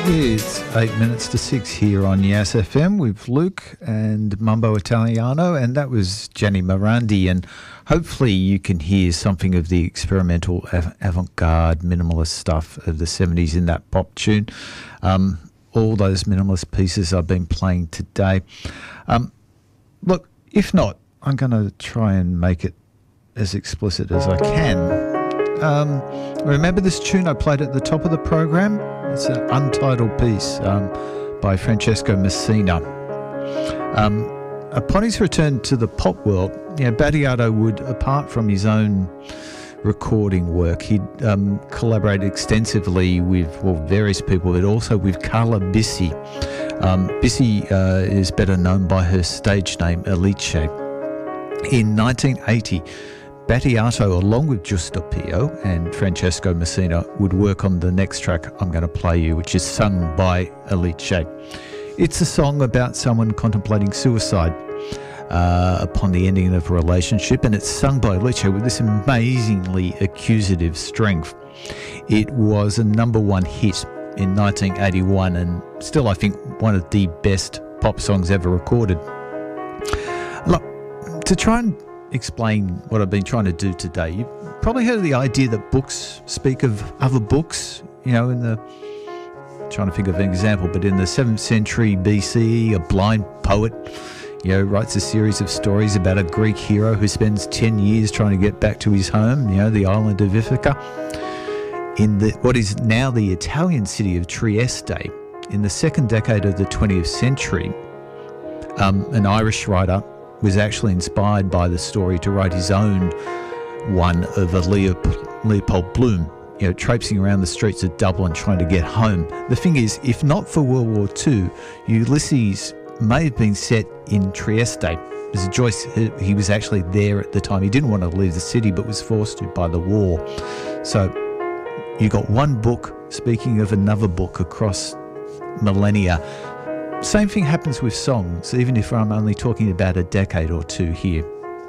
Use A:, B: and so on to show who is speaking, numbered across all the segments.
A: It's 8 minutes to 6 here on Yes FM with Luke and Mambo Italiano, and that was Gianni Morandi, and hopefully you can hear something of the experimental avant-garde minimalist stuff of the 70s in that pop tune. All those minimalist pieces I've been playing today. Look, if not, I'm going to try and make it as explicit as I can. Remember this tune I played at the top of the program? It's an untitled piece by Francesco Messina. Upon his return to the pop world, Battiato would, apart from his own recording work, he'd collaborated extensively with various people, but also with Carla Bisi. Bisi is better known by her stage name, Alice. In 1980, Battiato, along with Giusto Pio and Francesco Messina, would work on the next track I'm going to play you, which is sung by Alice. It's a song about someone contemplating suicide upon the ending of a relationship, and it's sung by Alice with this amazingly accusative strength. It was a #1 hit in 1981 and still, I think, one of the best pop songs ever recorded. Look, to try and explain what I've been trying to do today, you've probably heard of the idea that books speak of other books, trying to think of an example, but in the 7th century BCE, a blind poet, writes a series of stories about a Greek hero who spends 10 years trying to get back to his home, the island of Ithaca. In what is now the Italian city of Trieste, in the second decade of the 20th century, an Irish writer was actually inspired by the story to write his own one of a Leopold Bloom, traipsing around the streets of Dublin trying to get home. The thing is, if not for World War II, Ulysses may have been set in Trieste. As Joyce, he was actually there at the time. He didn't want to leave the city, but was forced to by the war. So you got one book speaking of another book across millennia. Same thing happens with songs, even if I'm only talking about a decade or two here.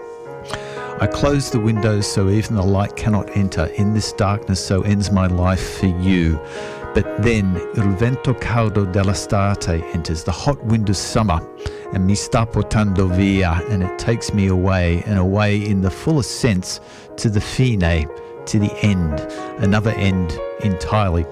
A: I close the windows so even the light cannot enter. In this darkness, so ends my life for you. But then, il vento caldo dell'estate enters, the hot wind of summer, and mi sta portando via, and it takes me away, and away in the fullest sense, to the fine, to the end, another end entirely.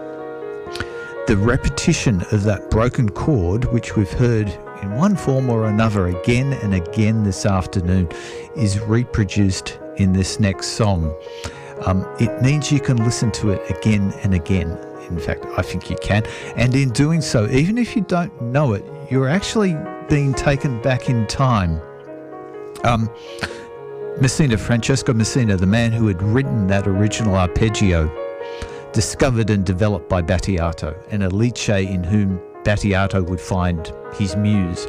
A: The repetition of that broken chord, which we've heard in one form or another again and again this afternoon, is reproduced in this next song. It means you can listen to it again and again. In fact, I think you can. And in doing so, even if you don't know it, you're actually being taken back in time. Messina, Francesco Messina, the man who had written that original arpeggio, discovered and developed by Battiato, and Alice, in whom Battiato would find his muse.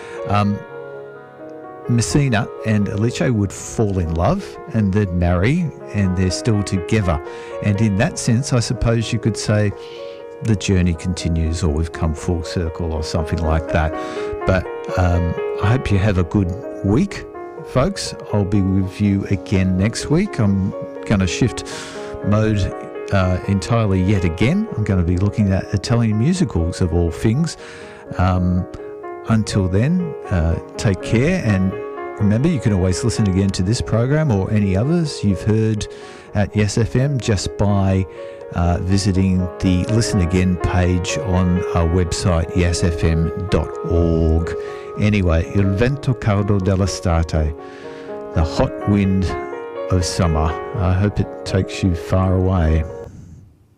A: Messina and Alice would fall in love, and they'd marry, and they're still together. And in that sense, I suppose you could say the journey continues, or we've come full circle, or something like that. But I hope you have a good week, folks. I'll be with you again next week. I'm going to shift mode entirely yet again. I'm going to be looking at Italian musicals of all things. Until then, take care, and remember, you can always listen again to this program or any others you've heard at Yes FM just by visiting the Listen Again page on our website, yesfm.org. Anyway, il vento caldo dell'estate, the hot wind of summer. I hope it takes you far away.